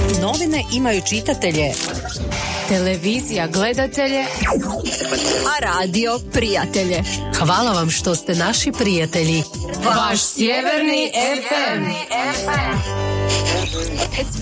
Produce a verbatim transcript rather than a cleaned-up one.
Novine imaju čitatelje, televizija gledatelje, a radio prijatelje. Hvala vam što ste naši prijatelji. Vaš sjeverni ef em.